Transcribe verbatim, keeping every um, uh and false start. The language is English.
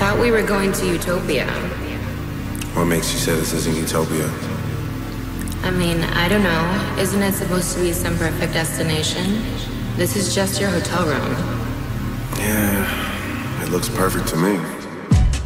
thought we were going to Utopia. What makes you say this isn't Utopia? I mean, I don't know. Isn't it supposed to be some perfect destination? This is just your hotel room. Yeah, it looks perfect to me.